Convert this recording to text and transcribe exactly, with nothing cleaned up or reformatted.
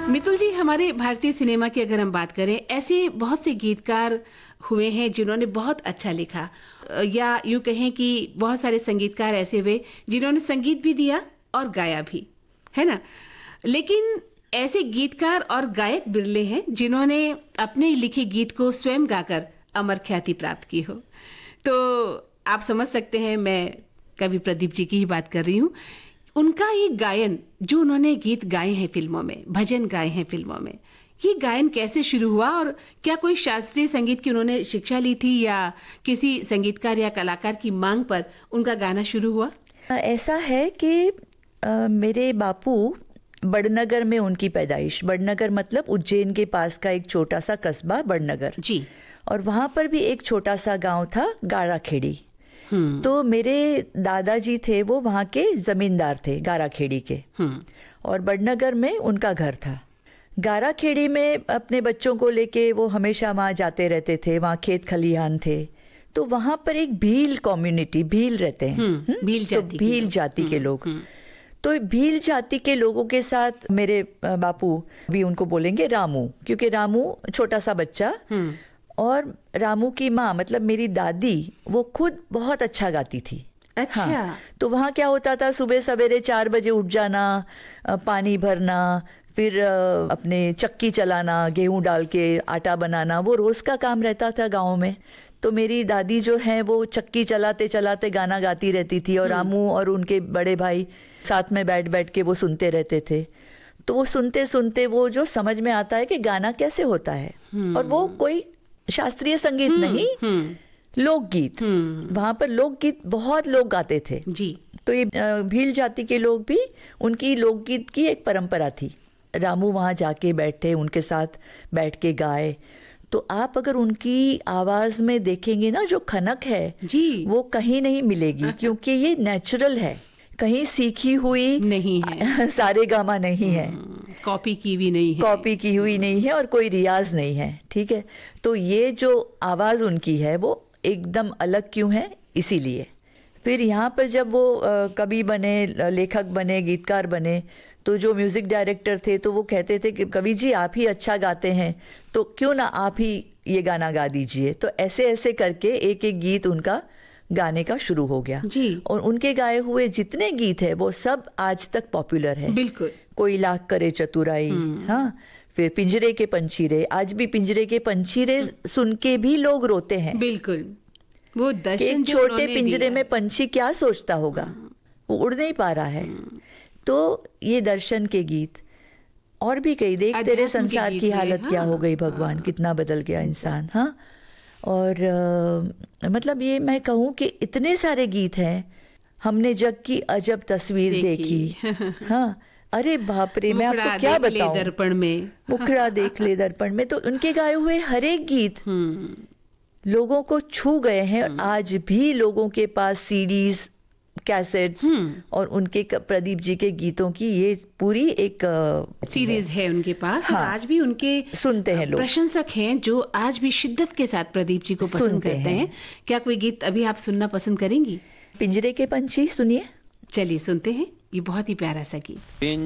मितुल जी, हमारे भारतीय सिनेमा की अगर हम बात करें, ऐसे बहुत से गीतकार हुए हैं जिन्होंने बहुत अच्छा लिखा, या यूं कहें कि बहुत सारे संगीतकार ऐसे हुए जिन्होंने संगीत भी दिया और गाया भी, है ना। लेकिन ऐसे गीतकार और गायक बिरले हैं जिन्होंने अपने लिखे गीत को स्वयं गाकर अमर ख्याति प्राप्त की हो। तो आप समझ सकते हैं मैं कवि प्रदीप जी की ही बात कर रही हूँ। उनका ये गायन, जो उन्होंने गीत गाए हैं फिल्मों में, भजन गाए हैं फिल्मों में, ये गायन कैसे शुरू हुआ और क्या कोई शास्त्रीय संगीत की उन्होंने शिक्षा ली थी या किसी संगीतकार या कलाकार की मांग पर उनका गाना शुरू हुआ? ऐसा है कि आ, मेरे बापू बड़नगर में उनकी पैदाइश, बड़नगर मतलब उज्जैन के पास का एक छोटा सा कस्बा बड़नगर जी, और वहाँ पर भी एक छोटा सा गांव था गाराखेड़ी। तो मेरे दादाजी थे वो वहाँ के जमींदार थे गाराखेड़ी के, और बड़नगर में उनका घर था। गाराखेड़ी में अपने बच्चों को लेके वो हमेशा वहाँ जाते रहते थे, वहाँ खेत खलिहान थे। तो वहाँ पर एक भील कम्युनिटी, भील रहते हैं, भील जाति, तो भील जाति के लोग। तो भील जाति के लोगों के साथ मेरे बापू भी उनको बोलेंगे रामू, क्योंकि रामू छोटा सा बच्चा, और रामू की माँ मतलब मेरी दादी वो खुद बहुत अच्छा गाती थी। अच्छा। हाँ, तो वहाँ क्या होता था, सुबह सवेरे चार बजे उठ जाना, पानी भरना, फिर अपने चक्की चलाना, गेहूं डाल के आटा बनाना, वो रोज का काम रहता था गाँव में। तो मेरी दादी जो है वो चक्की चलाते चलाते गाना गाती रहती थी, और रामू और उनके बड़े भाई साथ में बैठ बैठ के वो सुनते रहते थे। तो वो सुनते सुनते वो जो समझ में आता है कि गाना कैसे होता है, और वो कोई शास्त्रीय संगीत नहीं, लोकगीत। वहां पर लोकगीत बहुत लोग गाते थे जी। तो ये भील जाति के लोग भी, उनकी लोकगीत की एक परंपरा थी। रामू वहां जाके बैठे, उनके साथ बैठ के गाए। तो आप अगर उनकी आवाज में देखेंगे ना, जो खनक है जी, वो कहीं नहीं मिलेगी, क्योंकि ये नेचुरल है, कहीं सीखी हुई नहीं है, सारे गामा नहीं है, कॉपी की भी नहीं है, कॉपी की हुई नहीं है, और कोई रियाज नहीं है। ठीक है, तो ये जो आवाज उनकी है वो एकदम अलग क्यों है, इसीलिए। फिर यहाँ पर जब वो आ, कवि बने, लेखक बने, गीतकार बने, तो जो म्यूजिक डायरेक्टर थे तो वो कहते थे कि कवि जी आप ही अच्छा गाते हैं, तो क्यों ना आप ही ये गाना गा दीजिए। तो ऐसे ऐसे करके एक एक गीत उनका गाने का शुरू हो गया जी। और उनके गाए हुए जितने गीत है वो सब आज तक पॉपुलर है। बिल्कुल। कोई लाख करे चतुराई, हाँ, फिर पिंजरे के पंछीरे, आज भी पिंजरे के पंछीरे सुन के भी लोग रोते हैं। बिल्कुल। वो दर्शन, छोटे पिंजरे में पंछी क्या सोचता होगा, वो उड़ नहीं पा रहा है। तो ये दर्शन के गीत, और भी कई, देख तेरे संसार की हालत हाँ, क्या हो गई भगवान, हाँ, कितना बदल गया इंसान। हाँ, और आ, मतलब ये मैं कहूँ कि इतने सारे गीत हैं। हमने जग की अजब तस्वीर देखी, देखी। हाँ, अरे बाप रे, मैं आपको क्या बताऊं, दर्पण में मुखड़ा देख ले दर्पण में। तो उनके गाए हुए हर एक गीत लोगों को छू गए हैं। आज भी लोगों के पास सीडीज, कैसेट्स और उनके प्रदीप जी के गीतों की ये पूरी एक सीरीज है उनके पास। हाँ, और आज भी उनके सुनते हैं लोग, प्रशंसक हैं जो आज भी शिद्दत के साथ प्रदीप जी को पसंद करते हैं।, हैं। क्या कोई गीत अभी आप सुनना पसंद करेंगी? पिंजरे के पंछी सुनिए। चलिए सुनते हैं, ये बहुत ही प्यारा सा गीत।